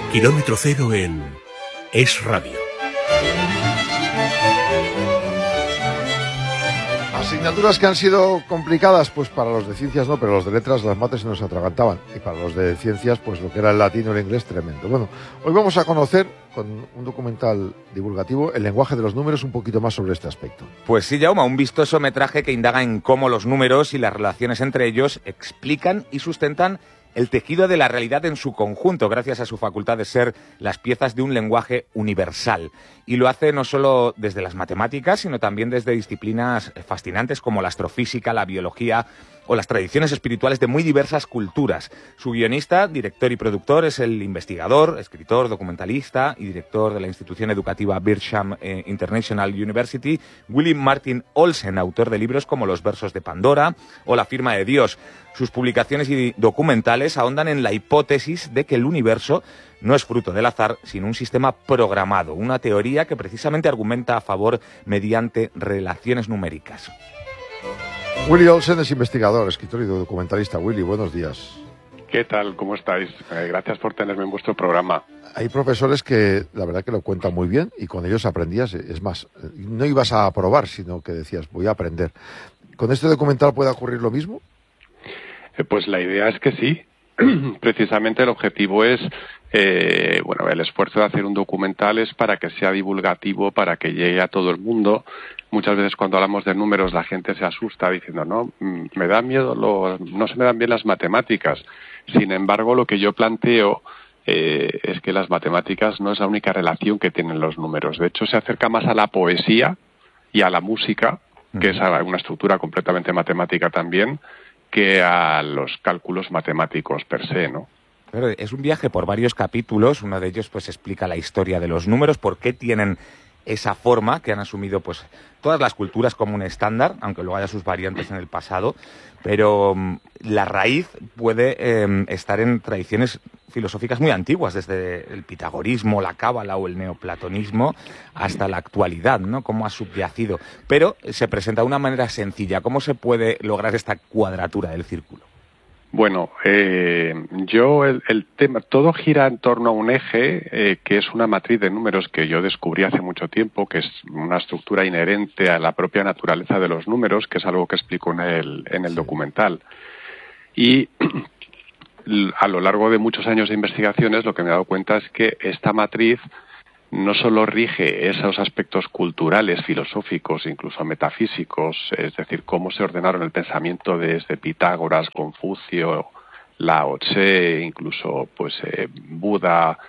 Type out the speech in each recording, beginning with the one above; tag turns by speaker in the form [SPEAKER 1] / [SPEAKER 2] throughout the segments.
[SPEAKER 1] Kilómetro cero en Es Radio.
[SPEAKER 2] Asignaturas que han sido complicadas, pues para los de ciencias no, pero los de letras, las mates se nos atragantaban. Y para los de ciencias, pues lo que era el latín o el inglés, tremendo. Bueno, hoy vamos a conocer, con un documental divulgativo, el lenguaje de los números, un poquito más sobre este aspecto.
[SPEAKER 3] Pues sí, Jaume, un vistoso metraje que indaga en cómo los números y las relaciones entre ellos explican y sustentan el tejido de la realidad en su conjunto, gracias a su facultad de ser las piezas de un lenguaje universal. Y lo hace no solo desde las matemáticas, sino también desde disciplinas fascinantes como la astrofísica, la biología o las tradiciones espirituales de muy diversas culturas. Su guionista, director y productor es el investigador, escritor, documentalista y director de la institución educativa Bircham International University, William Martin Olsen, autor de libros como Los versos de Pandora o La firma de Dios. Sus publicaciones y documentales ahondan en la hipótesis de que el universo no es fruto del azar, sino un sistema programado, una teoría que precisamente argumenta a favor mediante relaciones numéricas.
[SPEAKER 2] Willy Olsen es investigador, escritor y documentalista. Willy, buenos días.
[SPEAKER 4] ¿Qué tal? ¿Cómo estáis? Gracias por tenerme en vuestro programa.
[SPEAKER 2] Hay profesores que la verdad que lo cuentan muy bien y con ellos aprendías. Es más, no ibas a aprobar, sino que decías, voy a aprender. ¿Con este documental puede ocurrir lo mismo?
[SPEAKER 4] Pues la idea es que sí. Precisamente el objetivo es, el esfuerzo de hacer un documental es para que sea divulgativo, para que llegue a todo el mundo. Muchas veces cuando hablamos de números la gente se asusta diciendo, no, me da miedo, no se me dan bien las matemáticas. Sin embargo, lo que yo planteo es que las matemáticas no es la única relación que tienen los números. De hecho, se acerca más a la poesía y a la música, que es una estructura completamente matemática también, que a los cálculos matemáticos per se, ¿no?
[SPEAKER 3] Pero es un viaje por varios capítulos. Uno de ellos pues explica la historia de los números, por qué tienen esa forma que han asumido pues todas las culturas como un estándar, aunque luego haya sus variantes en el pasado, pero la raíz puede estar en tradiciones filosóficas muy antiguas, desde el pitagorismo, la cábala o el neoplatonismo hasta la actualidad, ¿no? Cómo ha subyacido. Pero se presenta de una manera sencilla. ¿Cómo se puede lograr esta cuadratura del círculo?
[SPEAKER 4] Bueno, el tema, todo gira en torno a un eje que es una matriz de números que yo descubrí hace mucho tiempo, que es una estructura inherente a la propia naturaleza de los números, que es algo que explico en el documental. Y a lo largo de muchos años de investigaciones lo que me he dado cuenta es que esta matriz no solo rige esos aspectos culturales, filosóficos, incluso metafísicos, es decir, cómo se ordenaron el pensamiento desde Pitágoras, Confucio, Lao Tse, incluso Buda,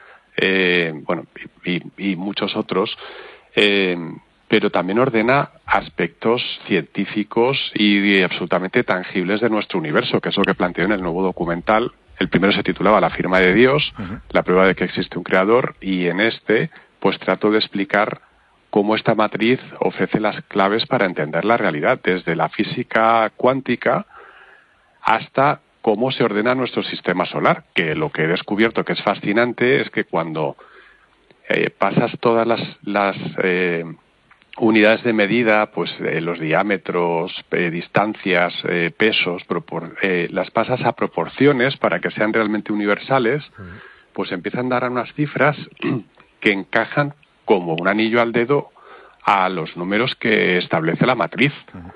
[SPEAKER 4] y muchos otros, pero también ordena aspectos científicos y absolutamente tangibles de nuestro universo, que es lo que planteo en el nuevo documental. El primero se titulaba La firma de Dios, la prueba de que existe un creador, y en este pues trato de explicar cómo esta matriz ofrece las claves para entender la realidad, desde la física cuántica hasta cómo se ordena nuestro sistema solar, que lo que he descubierto que es fascinante es que cuando pasas todas las unidades de medida, pues los diámetros, distancias, pesos, las pasas a proporciones para que sean realmente universales, pues empiezan a dar unas cifras que encajan como un anillo al dedo a los números que establece la matriz.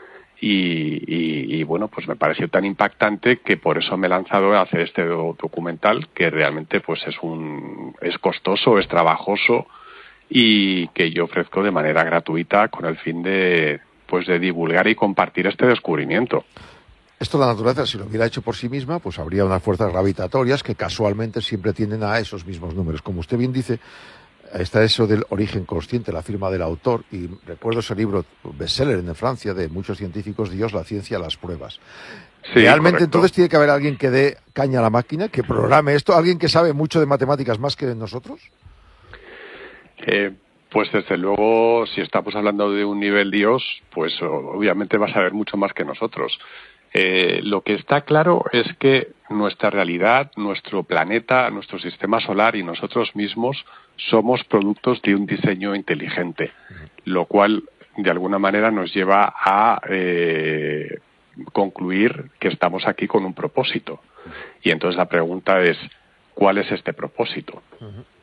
[SPEAKER 4] Y bueno, pues me pareció tan impactante que por eso me he lanzado a hacer este documental, que realmente pues es costoso, es trabajoso, y que yo ofrezco de manera gratuita con el fin de divulgar y compartir este descubrimiento.
[SPEAKER 2] Esto la naturaleza, si lo hubiera hecho por sí misma, pues habría unas fuerzas gravitatorias que casualmente siempre tienden a esos mismos números. Como usted bien dice, está eso del origen consciente, la firma del autor, y recuerdo ese libro bestseller en Francia de muchos científicos, Dios, la ciencia, las pruebas. Sí, realmente correcto. Entonces tiene que haber alguien que dé caña a la máquina, que programe esto, alguien que sabe mucho de matemáticas más que nosotros.
[SPEAKER 4] Pues desde luego, si estamos hablando de un nivel Dios, pues obviamente va a saber mucho más que nosotros. Lo que está claro es que nuestra realidad, nuestro planeta, nuestro sistema solar y nosotros mismos somos productos de un diseño inteligente, lo cual de alguna manera nos lleva a concluir que estamos aquí con un propósito. Y entonces la pregunta es, ¿cuál es este propósito?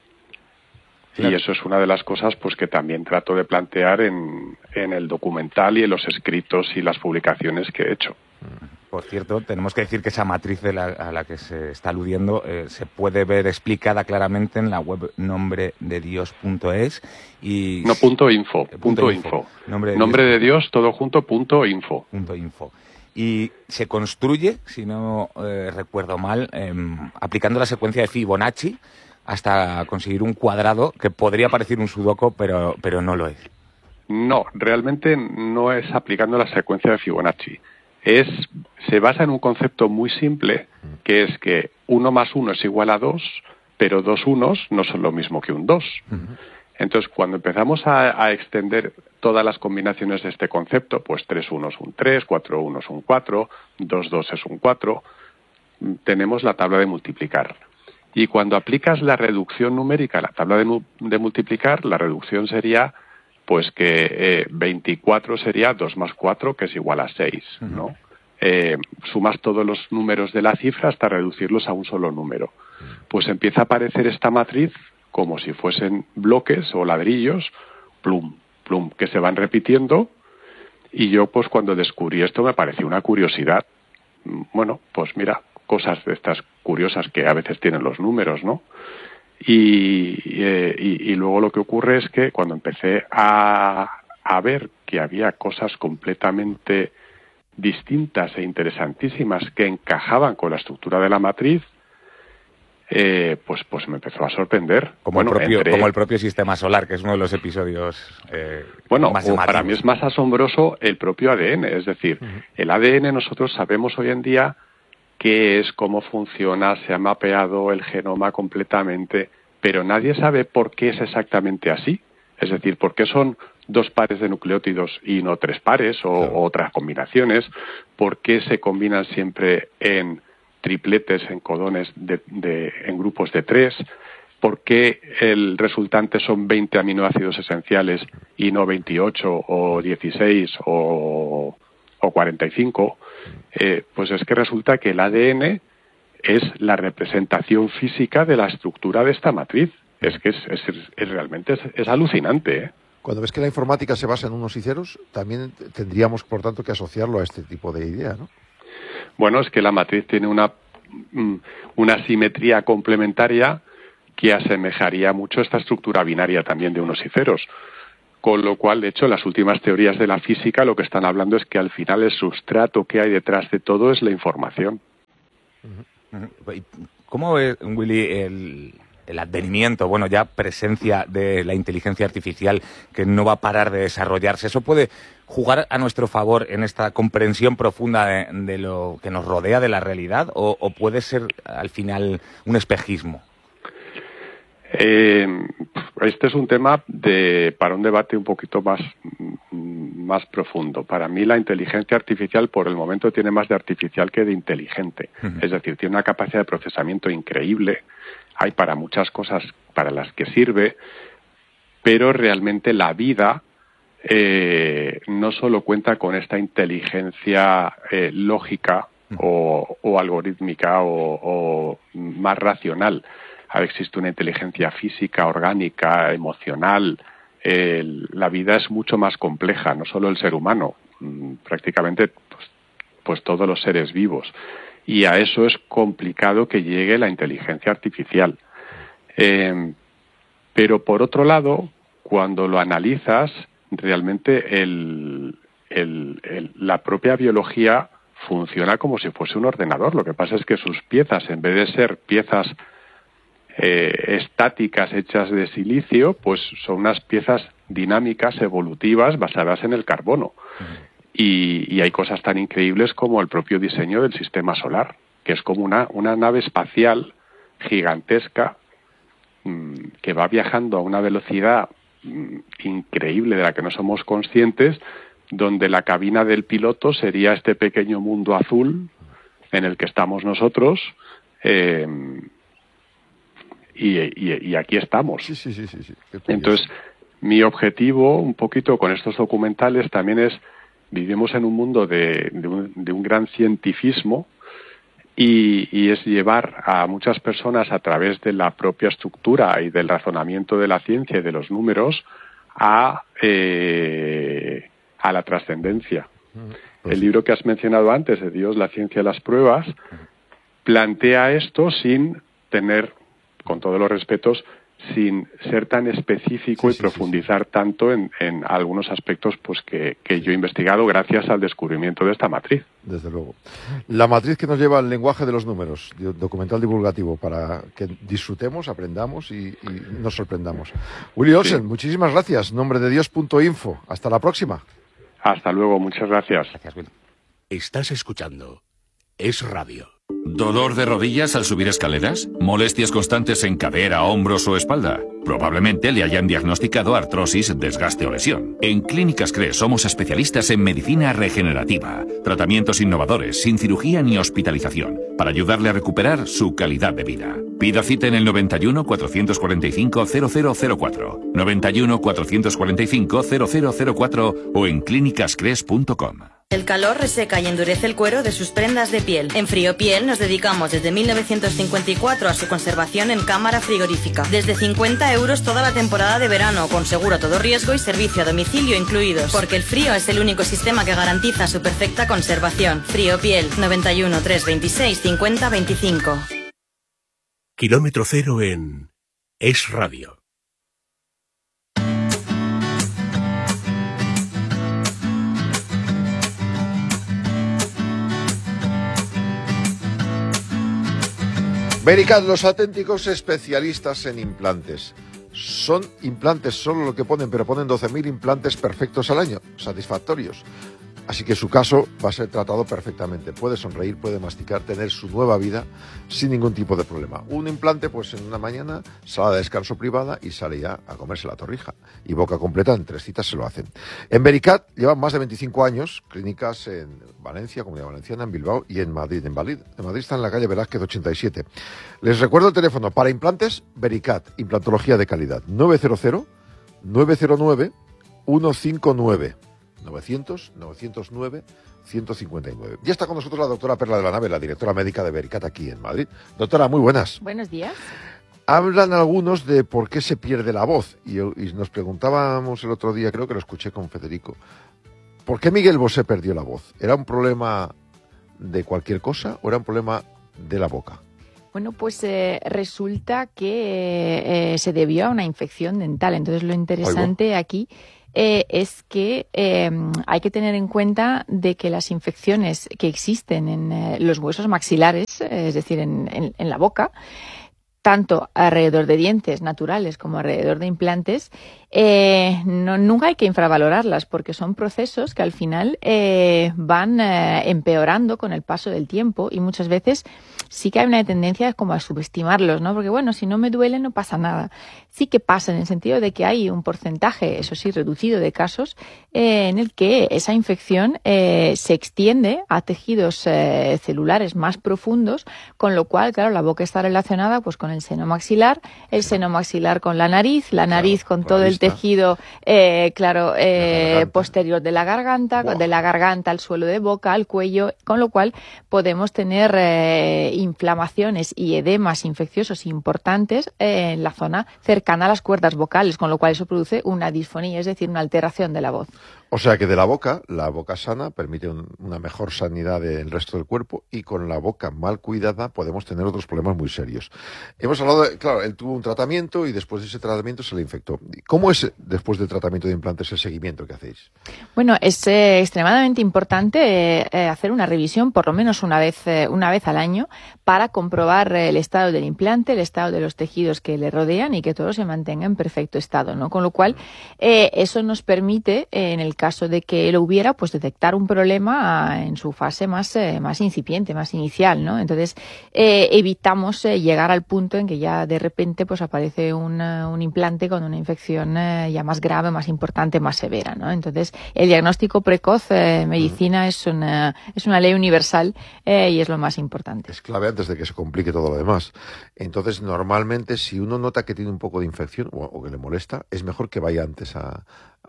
[SPEAKER 4] Claro. Y eso es una de las cosas pues que también trato de plantear en el documental y en los escritos y las publicaciones que he hecho.
[SPEAKER 3] Por cierto, tenemos que decir que esa matriz a la que se está aludiendo se puede ver explicada claramente en la web nombrededios.es y...
[SPEAKER 4] No, .info. Nombre de Dios, todo junto, .info.
[SPEAKER 3] .info. Y se construye, si no recuerdo mal, aplicando la secuencia de Fibonacci hasta conseguir un cuadrado que podría parecer un sudoku, pero no lo es.
[SPEAKER 4] No, realmente no es aplicando la secuencia de Fibonacci. Se basa en un concepto muy simple, que es que 1 más 1 es igual a 2, pero 2 unos no son lo mismo que un 2. Entonces, cuando empezamos a extender todas las combinaciones de este concepto, pues 3 unos es un 3, 4 unos es un 4, 2 dos es un 4, tenemos la tabla de multiplicar. Y cuando aplicas la reducción numérica a la tabla de multiplicar, la reducción sería pues que 24 sería 2 más 4, que es igual a 6, ¿no? Sumas todos los números de la cifra hasta reducirlos a un solo número. Pues empieza a aparecer esta matriz como si fuesen bloques o ladrillos, plum, plum, que se van repitiendo. Y yo, pues cuando descubrí esto me pareció una curiosidad. Bueno, pues mira, cosas de estas curiosas que a veces tienen los números, ¿no? Y luego lo que ocurre es que cuando empecé a ver que había cosas completamente distintas e interesantísimas que encajaban con la estructura de la matriz, pues me empezó a sorprender.
[SPEAKER 3] Como el propio sistema solar, que es uno de los episodios más llamativos.
[SPEAKER 4] Para mí es más asombroso el propio ADN. Es decir, el ADN nosotros sabemos hoy en día qué es, cómo funciona, se ha mapeado el genoma completamente, pero nadie sabe por qué es exactamente así. Es decir, por qué son 2 pares de nucleótidos y no 3 pares o otras combinaciones, por qué se combinan siempre en tripletes, en codones en grupos de 3, por qué el resultante son 20 aminoácidos esenciales y no 28 o 16 o 45. Pues es que resulta que el ADN es la representación física de la estructura de esta matriz. Es que realmente es alucinante, ¿eh?
[SPEAKER 2] Cuando ves que la informática se basa en unos y ceros, también tendríamos, por tanto, que asociarlo a este tipo de idea, ¿no?
[SPEAKER 4] Bueno, es que la matriz tiene una simetría complementaria que asemejaría mucho esta estructura binaria también de unos y ceros. Con lo cual, de hecho, las últimas teorías de la física lo que están hablando es que al final el sustrato que hay detrás de todo es la información.
[SPEAKER 3] ¿Cómo ve, Willy, el advenimiento, ya presencia de la inteligencia artificial que no va a parar de desarrollarse? ¿Eso puede jugar a nuestro favor en esta comprensión profunda de lo que nos rodea, de la realidad, o puede ser al final un espejismo?
[SPEAKER 4] Este es un tema para un debate un poquito más profundo. Para mí la inteligencia artificial por el momento tiene más de artificial que de inteligente. Es decir, tiene una capacidad de procesamiento increíble. Hay para muchas cosas para las que sirve, pero realmente la vida no solo cuenta con esta inteligencia lógica o algorítmica o más racional. Existe una inteligencia física, orgánica, emocional. La vida es mucho más compleja, no solo el ser humano, prácticamente pues todos los seres vivos. Y a eso es complicado que llegue la inteligencia artificial. Pero por otro lado, cuando lo analizas, realmente la propia biología funciona como si fuese un ordenador. Lo que pasa es que sus piezas, en vez de ser piezas estáticas hechas de silicio, pues son unas piezas dinámicas, evolutivas, basadas en el carbono. Y hay cosas tan increíbles como el propio diseño del sistema solar, que es como una nave espacial gigantesca que va viajando a una velocidad increíble de la que no somos conscientes, donde la cabina del piloto sería este pequeño mundo azul en el que estamos nosotros, y aquí estamos.
[SPEAKER 2] Sí.
[SPEAKER 4] Entonces, mi objetivo, un poquito con estos documentales, también es, vivimos en un mundo de un gran cientifismo, y es llevar a muchas personas a través de la propia estructura y del razonamiento de la ciencia y de los números a la trascendencia. El libro que has mencionado antes, de Dios, la ciencia y las pruebas, plantea esto sin tener, con todos los respetos, sin ser tan específico y profundizar tanto en algunos aspectos pues que yo he investigado gracias al descubrimiento de esta matriz.
[SPEAKER 2] Desde luego. La matriz que nos lleva al lenguaje de los números, documental divulgativo, para que disfrutemos, aprendamos y nos sorprendamos. Willy Olsen, muchísimas gracias. nombrededios.info. Hasta la próxima.
[SPEAKER 4] Hasta luego, muchas gracias.
[SPEAKER 3] Gracias, Will.
[SPEAKER 1] Estás escuchando Es Radio.
[SPEAKER 5] ¿Dolor de rodillas al subir escaleras? ¿Molestias constantes en cadera, hombros o espalda? Probablemente le hayan diagnosticado artrosis, desgaste o lesión. En Clínicas CRE somos especialistas en medicina regenerativa, tratamientos innovadores, sin cirugía ni hospitalización, para ayudarle a recuperar su calidad de vida. Pida cita en el 91 445 0004, 91 445 0004 o en clínicascres.com.
[SPEAKER 6] El calor reseca y endurece el cuero de sus prendas de piel. En Friopiel nos dedicamos desde 1954 a su conservación en cámara frigorífica. Desde 50 euros toda la temporada de verano, con seguro a todo riesgo y servicio a domicilio incluidos. Porque el frío es el único sistema que garantiza su perfecta conservación. Friopiel, 91 326 50 25.
[SPEAKER 1] Kilómetro cero en Es Radio.
[SPEAKER 2] Vericat, los auténticos especialistas en implantes. Son implantes solo lo que ponen, pero ponen 12.000 implantes perfectos al año, satisfactorios. Así que su caso va a ser tratado perfectamente. Puede sonreír, puede masticar, tener su nueva vida sin ningún tipo de problema. Un implante, pues en una mañana, sala de descanso privada y sale ya a comerse la torrija. Y boca completa, en 3 citas se lo hacen. En Vericat llevan más de 25 años, clínicas en Valencia, Comunidad Valenciana, en Bilbao y en Madrid. En Madrid está en la calle Velázquez 87. Les recuerdo el teléfono para implantes, Vericat, implantología de calidad, 900 909 159. 900-909-159. Ya está con nosotros la doctora Perla de la Nave, la directora médica de Vericat aquí en Madrid. Doctora, muy buenas.
[SPEAKER 7] Buenos días.
[SPEAKER 2] Hablan algunos de por qué se pierde la voz. Y nos preguntábamos el otro día, creo que lo escuché con Federico, ¿por qué Miguel Bosé perdió la voz? ¿Era un problema de cualquier cosa o era un problema de la boca?
[SPEAKER 7] Bueno, pues resulta que se debió a una infección dental. Entonces lo interesante aquí es que hay que tener en cuenta de que las infecciones que existen en los huesos maxilares, es decir, en la boca, tanto alrededor de dientes naturales como alrededor de implantes, nunca hay que infravalorarlas porque son procesos que al final van empeorando con el paso del tiempo y muchas veces sí que hay una tendencia como a subestimarlos, ¿no? Porque bueno, si no me duele no pasa nada. Sí que pasa en el sentido de que hay un porcentaje, eso sí, reducido de casos en el que esa infección se extiende a tejidos celulares más profundos, con lo cual, claro, la boca está relacionada pues con el seno maxilar con la nariz con todo el tejido posterior de la garganta, de la garganta al suelo de boca, al cuello, con lo cual podemos tener inflamaciones y edemas infecciosos importantes en la zona cercana a las cuerdas vocales, con lo cual eso produce una disfonía, es decir, una alteración de la voz.
[SPEAKER 2] O sea que de la boca sana permite una mejor sanidad del resto del cuerpo y con la boca mal cuidada podemos tener otros problemas muy serios. Hemos hablado claro, él tuvo un tratamiento y después de ese tratamiento se le infectó. ¿Cómo es después del tratamiento de implantes el seguimiento que hacéis?
[SPEAKER 7] Bueno, es extremadamente importante hacer una revisión por lo menos una vez al año para comprobar el estado del implante, el estado de los tejidos que le rodean y que todo se mantenga en perfecto estado, ¿no? Con lo cual, eso nos permite, en el caso de que lo hubiera, pues detectar un problema en su fase más incipiente, más inicial, ¿no? Entonces, evitamos llegar al punto en que ya de repente pues aparece un implante con una infección ya más grave, más importante, más severa, ¿no? Entonces, el diagnóstico precoz medicina es una ley universal y es lo más importante.
[SPEAKER 2] Es clave antes de que se complique todo lo demás. Entonces, normalmente, si uno nota que tiene un poco de infección o que le molesta, es mejor que vaya antes a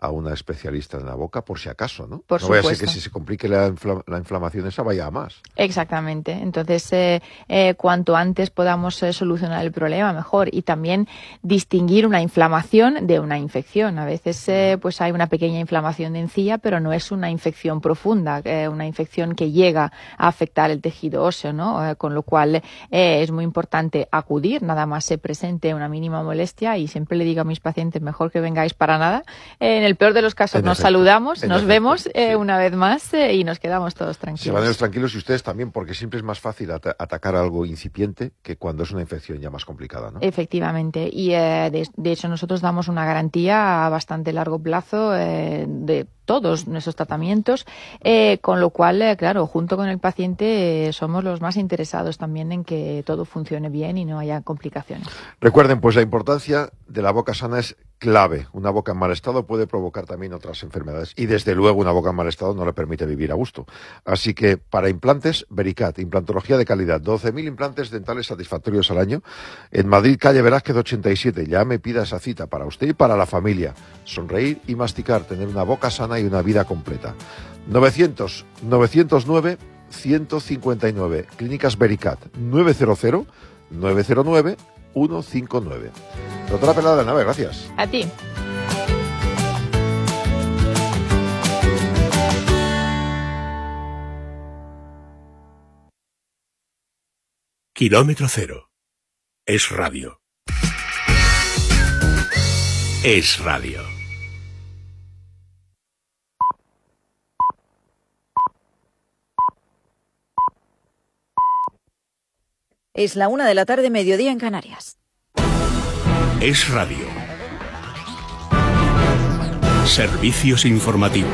[SPEAKER 2] a una especialista en la boca, por si acaso, ¿no?
[SPEAKER 7] Por
[SPEAKER 2] no vaya a ser
[SPEAKER 7] supuesto.
[SPEAKER 2] que si se complique la inflamación esa vaya a más.
[SPEAKER 7] Exactamente. Entonces, cuanto antes podamos solucionar el problema, mejor. Y también distinguir una inflamación de una infección. A veces pues hay una pequeña inflamación de encía, pero no es una infección profunda, una infección que llega a afectar el tejido óseo, ¿no? Con lo cual es muy importante acudir, nada más se presente una mínima molestia, y siempre le digo a mis pacientes, mejor que vengáis para nada. En el peor de los casos nos saludamos, nos vemos una vez más y nos quedamos todos tranquilos.
[SPEAKER 2] Se van ellos tranquilos y ustedes también, porque siempre es más fácil atacar algo incipiente que cuando es una infección ya más complicada, ¿no?
[SPEAKER 7] Efectivamente. Y de hecho nosotros damos una garantía a bastante largo plazo de todos nuestros tratamientos, con lo cual, claro, junto con el paciente somos los más interesados también en que todo funcione bien y no haya complicaciones.
[SPEAKER 2] Recuerden, pues la importancia de la boca sana es clave. Una boca en mal estado puede provocar también otras enfermedades y desde luego una boca en mal estado no le permite vivir a gusto. Así que para implantes, Vericat, implantología de calidad, 12.000 implantes dentales satisfactorios al año en Madrid, calle Velázquez 87. Ya me pida esa cita para usted y para la familia. Sonreír y masticar, tener una boca sana y una vida completa. 900-909-159. Clínicas Vericat. 900-909-159. Doctora Pereda de la Nave, gracias.
[SPEAKER 7] A ti.
[SPEAKER 1] Kilómetro Cero. Es radio. Es radio.
[SPEAKER 8] Es la 1 de la tarde, mediodía en Canarias.
[SPEAKER 1] Es radio. Servicios informativos.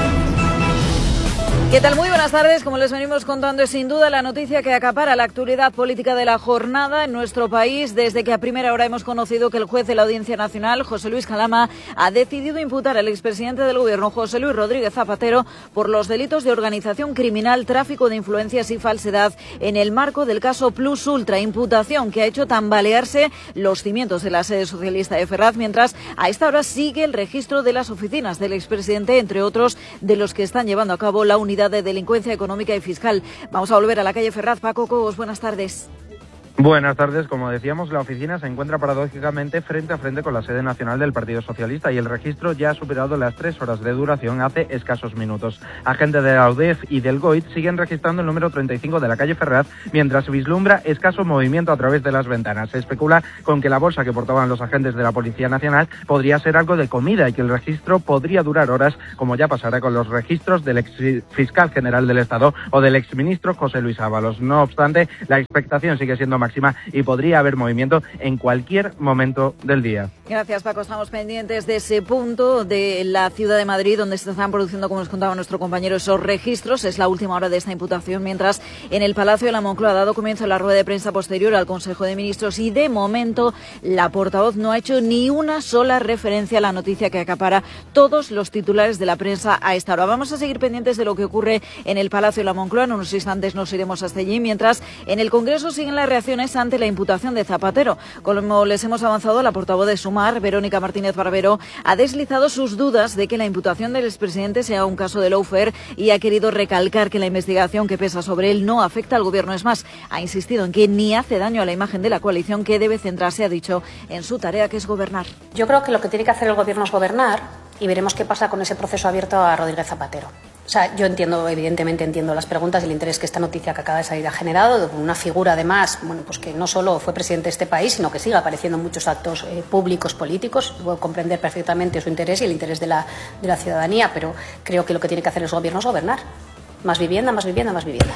[SPEAKER 8] ¿Qué tal? Muy buenas tardes. Como les venimos contando, es sin duda la noticia que acapara la actualidad política de la jornada en nuestro país, desde que a primera hora hemos conocido que el juez de la Audiencia Nacional, José Luis Calama, ha decidido imputar al expresidente del Gobierno, José Luis Rodríguez Zapatero, por los delitos de organización criminal, tráfico de influencias y falsedad en el marco del caso Plus Ultra, imputación que ha hecho tambalearse los cimientos de la sede socialista de Ferraz, mientras a esta hora sigue el registro de las oficinas del expresidente, entre otros de los que están llevando a cabo la unidad de delincuencia económica y fiscal. Vamos a volver a la calle Ferraz. Paco Cobos, buenas tardes.
[SPEAKER 9] Buenas tardes. Como decíamos, la oficina se encuentra paradójicamente frente a frente con la sede nacional del Partido Socialista y el registro ya ha superado las 3 horas de duración hace escasos minutos. Agentes de la UDEF y del GOIT siguen registrando el número 35 de la calle Ferraz, mientras se vislumbra escaso movimiento a través de las ventanas. Se especula con que la bolsa que portaban los agentes de la Policía Nacional podría ser algo de comida y que el registro podría durar horas, como ya pasará con los registros del ex fiscal general del Estado o del exministro José Luis Ábalos. No obstante, la expectación sigue siendo máxima y podría haber movimiento en cualquier momento del día.
[SPEAKER 8] Gracias, Paco. Estamos pendientes de ese punto de la ciudad de Madrid donde se están produciendo, como nos contaba nuestro compañero, esos registros. Es la última hora de esta imputación, mientras en el Palacio de la Moncloa ha dado comienzo la rueda de prensa posterior al Consejo de Ministros y de momento la portavoz no ha hecho ni una sola referencia a la noticia que acapara todos los titulares de la prensa a esta hora. Vamos a seguir pendientes de lo que ocurre en el Palacio de la Moncloa. En unos instantes nos iremos hasta allí, mientras en el Congreso siguen las reacciones ante la imputación de Zapatero. Como les hemos avanzado, la portavoz de Sumar, Verónica Martínez Barbero, ha deslizado sus dudas de que la imputación del expresidente sea un caso de lawfare y ha querido recalcar que la investigación que pesa sobre él no afecta al Gobierno. Es más, ha insistido en que ni hace daño a la imagen de la coalición, que debe centrarse, ha dicho, en su tarea, que es gobernar.
[SPEAKER 10] Yo creo que lo que tiene que hacer el Gobierno es gobernar y veremos qué pasa con ese proceso abierto a Rodríguez Zapatero. O sea, yo evidentemente entiendo las preguntas y el interés que esta noticia que acaba de salir ha generado, de una figura además, bueno, pues que no solo fue presidente de este país, sino que sigue apareciendo en muchos actos públicos políticos. Puedo comprender perfectamente su interés y el interés de la ciudadanía, pero creo que lo que tiene que hacer el Gobierno es gobernar. Más vivienda, más vivienda, más vivienda.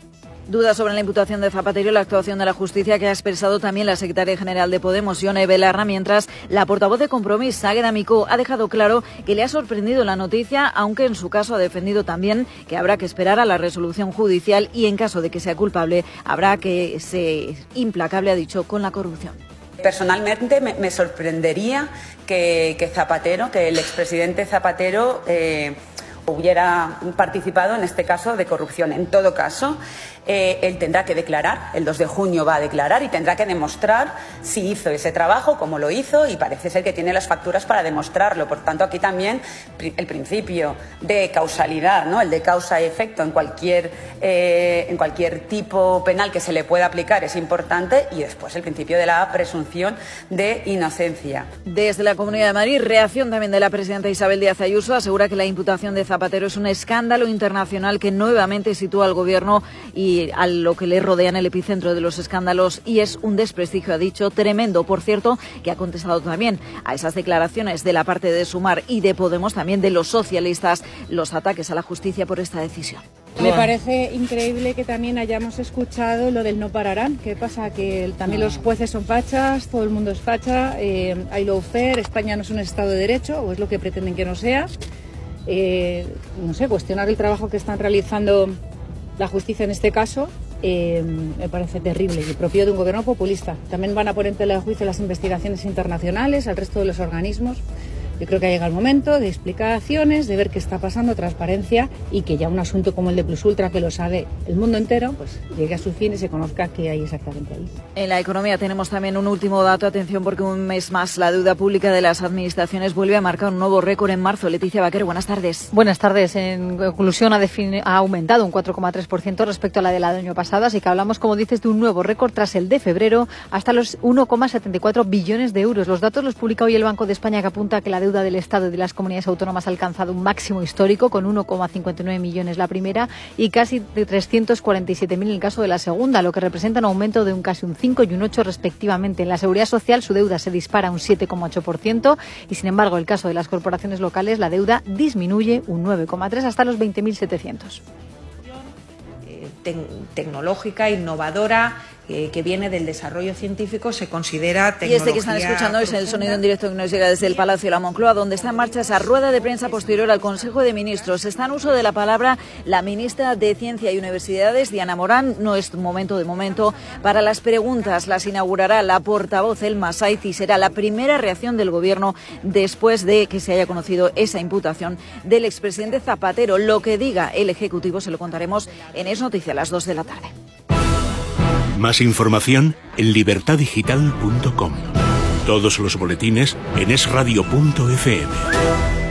[SPEAKER 8] Dudas sobre la imputación de Zapatero y la actuación de la justicia que ha expresado también la secretaria general de Podemos, Ione Belarra, mientras la portavoz de Compromís, Águeda Micó, ha dejado claro que le ha sorprendido la noticia, aunque en su caso ha defendido también que habrá que esperar a la resolución judicial y en caso de que sea culpable habrá que ser implacable, ha dicho, con la corrupción.
[SPEAKER 11] Personalmente me sorprendería que Zapatero, que el expresidente Zapatero hubiera participado en este caso de corrupción. En todo caso, él tendrá que declarar, el 2 de junio va a declarar y tendrá que demostrar si hizo ese trabajo, cómo lo hizo, y parece ser que tiene las facturas para demostrarlo. Por tanto, aquí también el principio de causalidad, ¿no? El de causa y efecto en cualquier tipo penal que se le pueda aplicar es importante, y después el principio de la presunción de inocencia.
[SPEAKER 8] Desde la Comunidad de Madrid, reacción también de la presidenta Isabel Díaz Ayuso, asegura que la imputación de Zapatero es un escándalo internacional que nuevamente sitúa al Gobierno y a lo que le rodea en el epicentro de los escándalos, y es un desprestigio, ha dicho, tremendo. Por cierto, que ha contestado también a esas declaraciones de la parte de Sumar y de Podemos, también de los socialistas, los ataques a la justicia por esta decisión.
[SPEAKER 12] Me parece increíble que también hayamos escuchado lo del no pararán. ¿Qué pasa? Que también los jueces son fachas, todo el mundo es facha, hay lawfare, España no es un Estado de Derecho, o es lo que pretenden que no sea. No sé, cuestionar el trabajo que están realizando la justicia en este caso me parece terrible y propio de un gobierno populista. También van a poner en tela de juicio las investigaciones internacionales, al resto de los organismos. Yo creo que ha llegado el momento de explicaciones, de ver qué está pasando, transparencia, y que ya un asunto como el de Plus Ultra, que lo sabe el mundo entero, pues llegue a su fin y se conozca qué hay exactamente ahí.
[SPEAKER 8] En la economía tenemos también un último dato. Atención, porque un mes más la deuda pública de las administraciones vuelve a marcar un nuevo récord en marzo. Leticia Vaquero, buenas tardes.
[SPEAKER 13] Buenas tardes. En conclusión, ha aumentado un 4,3% respecto a la del año pasado, así que hablamos, como dices, de un nuevo récord tras el de febrero, hasta los 1,74 billones de euros. Los datos los publica hoy el Banco de España, que apunta que la deuda del Estado y de las comunidades autónomas ha alcanzado un máximo histórico, con 1,59 millones la primera y casi de 347.000 en el caso de la segunda, lo que representa un aumento de casi un 5 y un 8 respectivamente. En la Seguridad Social su deuda se dispara un 7,8% y, sin embargo, en el caso de las corporaciones locales la deuda disminuye un 9,3 hasta los 20.700.
[SPEAKER 14] Tecnológica, innovadora, que viene del desarrollo científico, se considera tecnología.
[SPEAKER 8] Y este que están escuchando es el sonido en directo que nos llega desde el Palacio de la Moncloa, donde está en marcha esa rueda de prensa posterior al Consejo de Ministros. Está en uso de la palabra la ministra de Ciencia y Universidades, Diana Morán. No es momento para las preguntas. Las inaugurará la portavoz Elma Saiz y será la primera reacción del Gobierno después de que se haya conocido esa imputación del expresidente Zapatero. Lo que diga el Ejecutivo se lo contaremos en Es Noticia a las 2 de la tarde.
[SPEAKER 1] Más información en libertadigital.com. Todos los boletines en esradio.fm.